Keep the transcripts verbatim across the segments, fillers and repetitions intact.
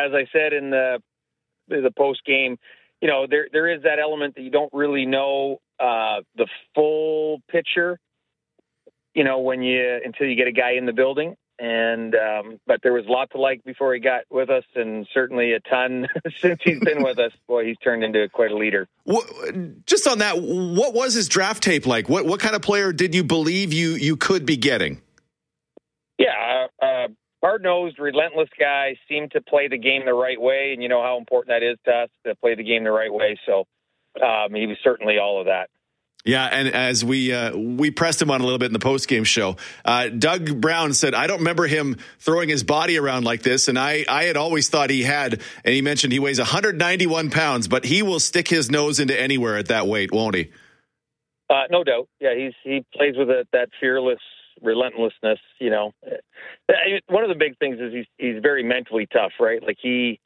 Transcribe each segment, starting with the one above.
as I said in the the post game, you know, there there is that element that you don't really know uh, the full picture, you know, when you until you get a guy in the building. And um, but there was a lot to like before he got with us, and certainly a ton since he's been with us. Boy, he's turned into quite a leader. What, just on that, what was his draft tape like? What what kind of player did you believe you you could be getting? Yeah, uh, hard-nosed, relentless guy, seemed to play the game the right way, and you know how important that is to us to play the game the right way. So um, he was certainly all of that. Yeah, and as we uh, we pressed him on a little bit in the postgame show, uh, Doug Brown said, I don't remember him throwing his body around like this, and I, I had always thought he had, and he mentioned he weighs one hundred ninety-one pounds, but he will stick his nose into anywhere at that weight, won't he? Uh, no doubt. Yeah, he's he plays with a, that fearless relentlessness, you know. One of the big things is he's he's very mentally tough, right? Like he,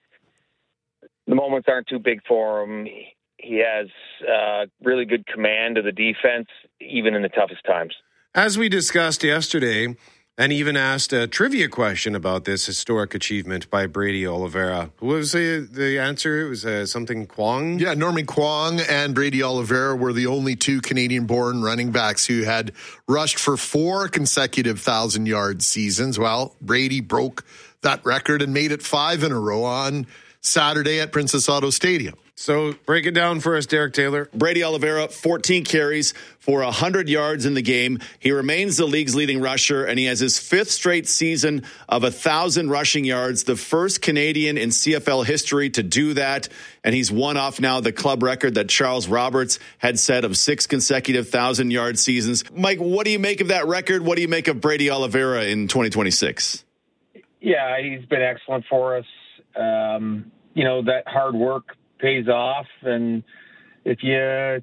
the moments aren't too big for him. He, He has uh, really good command of the defense, even in the toughest times. As we discussed yesterday, and even asked a trivia question about this historic achievement by Brady Oliveira. What was the, the answer? It was uh, something Kwong? Yeah, Norman Kwong and Brady Oliveira were the only two Canadian-born running backs who had rushed for four consecutive thousand-yard seasons. Well, Brady broke that record and made it five in a row on Saturday at Princess Auto Stadium. So break it down for us, Derek Taylor. Brady Oliveira, fourteen carries for one hundred yards in the game. He remains the league's leading rusher, and he has his fifth straight season of one thousand rushing yards, the first Canadian in C F L history to do that. And he's one off now the club record that Charles Roberts had set of six consecutive one thousand-yard seasons. Mike, what do you make of that record? What do you make of Brady Oliveira in twenty twenty-six? Yeah, he's been excellent for us. Um, you know, that hard work pays off, and if you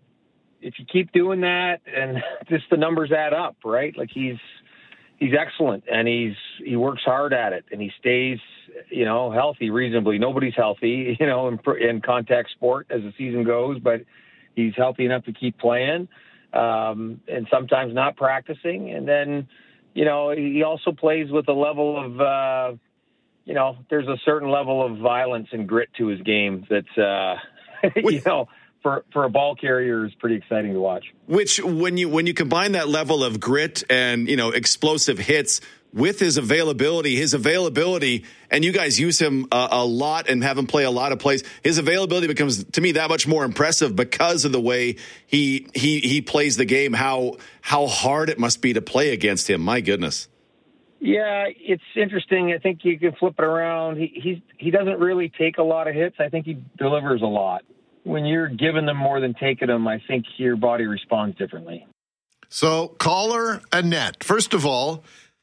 if you keep doing that, and just the numbers add up, right? Like he's he's excellent, and he's he works hard at it, and he stays, you know, healthy reasonably. Nobody's healthy, you know, in, in contact sport as the season goes, but he's healthy enough to keep playing, um, and sometimes not practicing, and then, you know, he also plays with a level of. Uh, You know, there's a certain level of violence and grit to his game that's, uh, you know, for, for a ball carrier is pretty exciting to watch. Which, when you when you combine that level of grit and, you know, explosive hits with his availability, his availability, and you guys use him a, a lot and have him play a lot of plays, his availability becomes, to me, that much more impressive because of the way he he he plays the game, how how hard it must be to play against him. My goodness. Yeah, it's interesting. I think you can flip it around. He he's, he doesn't really take a lot of hits. I think he delivers a lot. When you're giving them more than taking them, I think your body responds differently. So, caller Annette, first of all,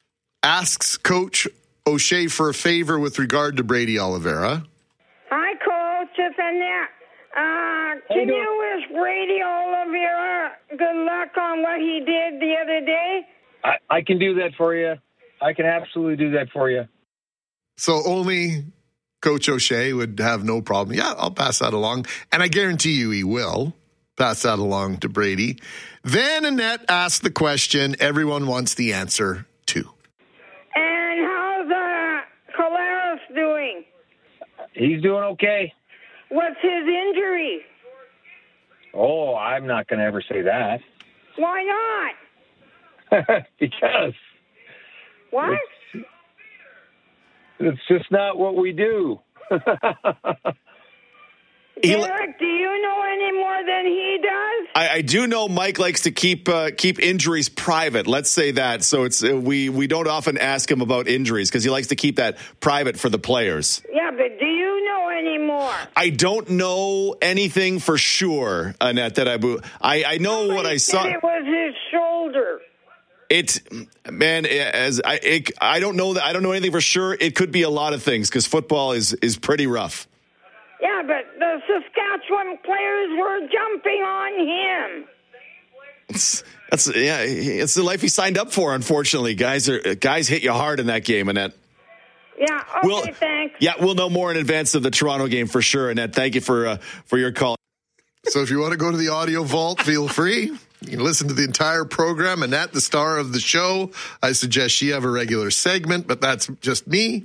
asks Coach O'Shea for a favor with regard to Brady Oliveira. Hi, Coach. It's Annette. Uh, can you wish Brady Oliveira good luck on what he did the other day? I, I can do that for you. I can absolutely do that for you. So only Coach O'Shea would have no problem. Yeah, I'll pass that along. And I guarantee you he will pass that along to Brady. Then Annette asked the question everyone wants the answer to. And how's uh, Collaros doing? He's doing okay. What's his injury? Oh, I'm not going to ever say that. Why not? Because... What? It's, it's just not what we do. Derek, do you know any more than he does? I, I do know Mike likes to keep uh, keep injuries private. Let's say that. So it's uh, we we don't often ask him about injuries because he likes to keep that private for the players. Yeah, but do you know any more? I don't know anything for sure, Annette. That I I, I know Somebody what I said saw. It was his shoulder. It, man, as I, it, I don't know that I don't know anything for sure. It could be a lot of things because football is, is pretty rough. Yeah, but the Saskatchewan players were jumping on him. It's, that's yeah, it's the life he signed up for. Unfortunately, guys are guys hit you hard in that game, Annette. Yeah. Okay. We'll, thanks. Yeah, we'll know more in advance of the Toronto game for sure, Annette. Thank you for uh, for your call. So if you want to go to the audio vault, feel free. You can listen to the entire program. Annette, the star of the show, I suggest she have a regular segment, but that's just me.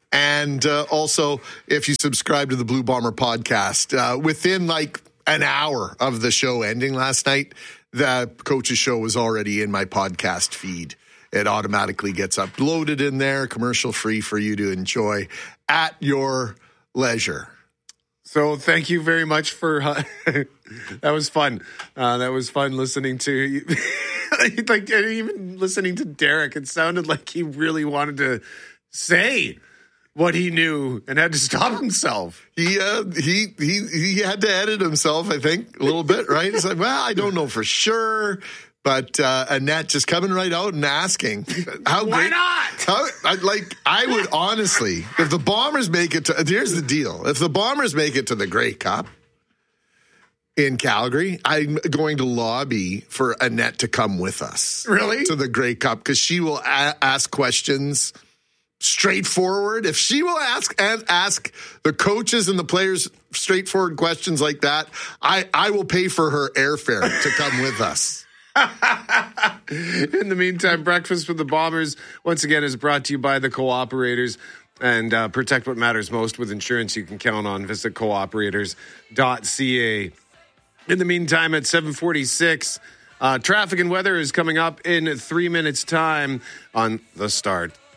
And uh, also, if you subscribe to the Blue Bomber podcast, uh, within like an hour of the show ending last night, the coach's show was already in my podcast feed. It automatically gets uploaded in there, commercial free for you to enjoy at your leisure. So thank you very much for uh, that was fun. Uh, that was fun listening to like even listening to Derek. It sounded like he really wanted to say what he knew and had to stop himself. He uh, he he he had to edit himself, I think, a little bit, right? It's like, well, I don't know for sure. But uh, Annette just coming right out and asking, how why great, not? How, I, like, I would honestly, if the Bombers make it to, here's the deal. If the Bombers make it to the Grey Cup in Calgary, I'm going to lobby for Annette to come with us. Really? To the Grey Cup, because she will a- ask questions straightforward. If she will ask and ask the coaches and the players straightforward questions like that, I, I will pay for her airfare to come with us. In the meantime, Breakfast with the Bombers, once again, is brought to you by the Cooperators. And uh, protect what matters most with insurance you can count on. Visit cooperators dot c a. In the meantime, at seven forty-six, uh, traffic and weather is coming up in three minutes' time on The Start.